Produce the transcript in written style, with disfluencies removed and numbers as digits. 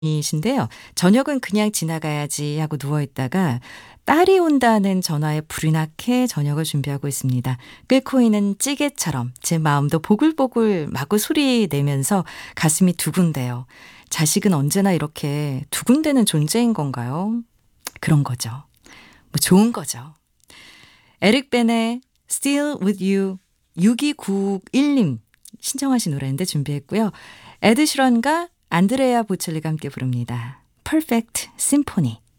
이신데요. 저녁은 그냥 지나가야지 하고 누워 있다가 딸이 온다는 전화에 불이 나게 저녁을 준비하고 있습니다. 끓고 있는 찌개처럼 제 마음도 보글보글 마구 소리 내면서 가슴이 두근대요. 자식은 언제나 이렇게 두근대는 존재인 건가요? 그런 거죠. 뭐 좋은 거죠. 에릭 벤의 Still With You 6291님 신청하신 노래인데 준비했고요. 에드 시런과 안드레아 보첼리가 함께 부릅니다. Perfect Symphony.